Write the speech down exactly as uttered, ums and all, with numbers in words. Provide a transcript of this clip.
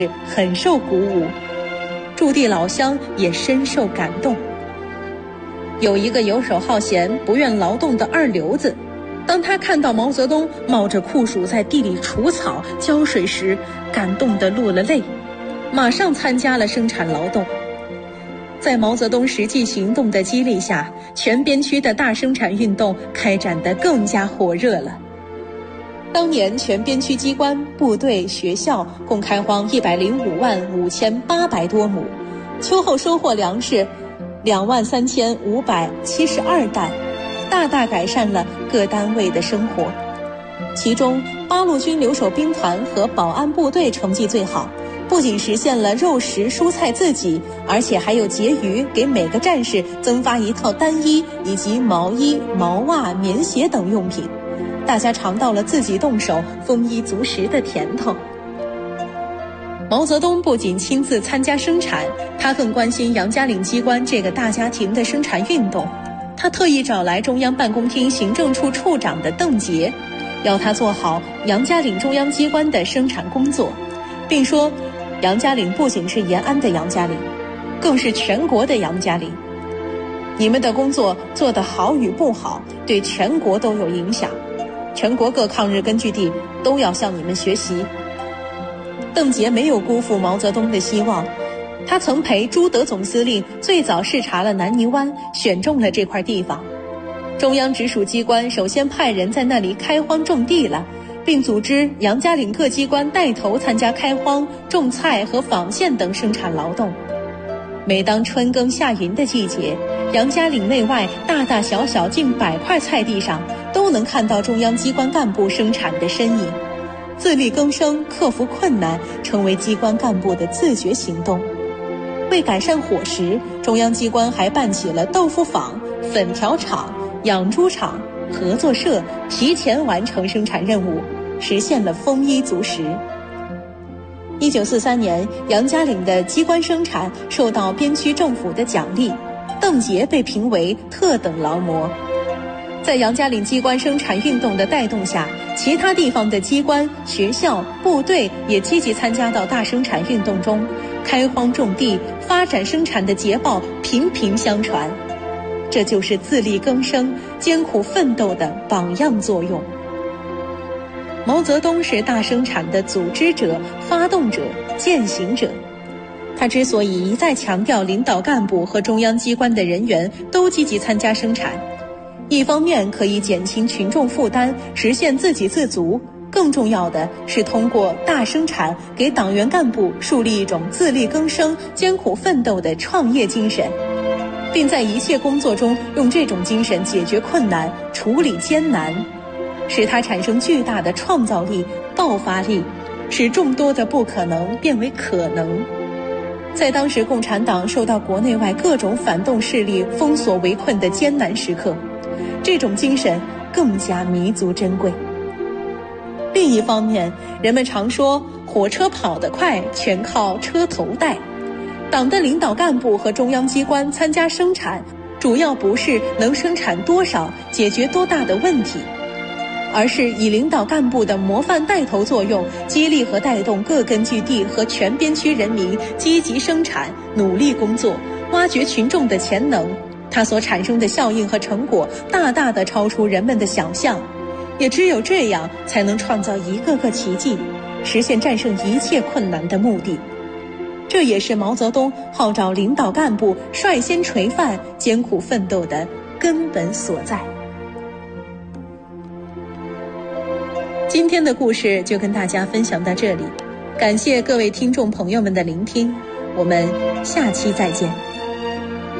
很受鼓舞，驻地老乡也深受感动。有一个游手好闲、不愿劳动的二流子，当他看到毛泽东冒着酷暑在地里除草浇水时，感动得落了泪，马上参加了生产劳动。在毛泽东实际行动的激励下，全边区的大生产运动开展得更加火热了。当年全边区机关、部队、学校共开荒一百零五万五千八百多亩，秋后收获粮食两万三千五百七十二担，大大改善了各单位的生活。其中，八路军留守兵团和保安部队成绩最好，不仅实现了肉食蔬菜自给，而且还有结余给每个战士增发一套单衣以及毛衣、毛袜、棉鞋等用品，大家尝到了自己动手丰衣足食的甜头。毛泽东不仅亲自参加生产，他更关心杨家岭机关这个大家庭的生产运动。他特意找来中央办公厅行政处处长的邓杰，要他做好杨家岭中央机关的生产工作，并说杨家岭不仅是延安的杨家岭，更是全国的杨家岭。你们的工作做得好与不好，对全国都有影响，全国各抗日根据地都要向你们学习。邓杰没有辜负毛泽东的希望，他曾陪朱德总司令最早视察了南泥湾，选中了这块地方。中央直属机关首先派人在那里开荒种地了，并组织杨家岭各机关带头参加开荒、种菜和纺线等生产劳动。每当春耕夏耘的季节，杨家岭内外大大小小近百块菜地上都能看到中央机关干部生产的身影。自力更生、克服困难成为机关干部的自觉行动。为改善伙食，中央机关还办起了豆腐坊、粉条厂、养猪场、合作社，提前完成生产任务，实现了丰衣足食。一九四三年，杨家岭的机关生产受到边区政府的奖励，邓杰被评为特等劳模。在杨家岭机关生产运动的带动下，其他地方的机关、学校、部队也积极参加到大生产运动中，开荒种地、发展生产的捷报频频相传。这就是自力更生、艰苦奋斗的榜样作用。毛泽东是大生产的组织者、发动者、践行者。他之所以一再强调领导干部和中央机关的人员都积极参加生产，一方面可以减轻群众负担，实现自给自足，更重要的是通过大生产给党员干部树立一种自力更生、艰苦奋斗的创业精神，并在一切工作中用这种精神解决困难、处理艰难，使它产生巨大的创造力、爆发力，使众多的不可能变为可能。在当时共产党受到国内外各种反动势力封锁围困的艰难时刻，这种精神更加弥足珍贵。另一方面，人们常说火车跑得快全靠车头带，党的领导干部和中央机关参加生产，主要不是能生产多少、解决多大的问题，而是以领导干部的模范带头作用，激励和带动各根据地和全边区人民积极生产、努力工作，挖掘群众的潜能。它所产生的效应和成果大大地超出人们的想象，也只有这样才能创造一个个奇迹，实现战胜一切困难的目的。这也是毛泽东号召领导干部率先垂范、艰苦奋斗的根本所在。今天的故事就跟大家分享到这里，感谢各位听众朋友们的聆听，我们下期再见。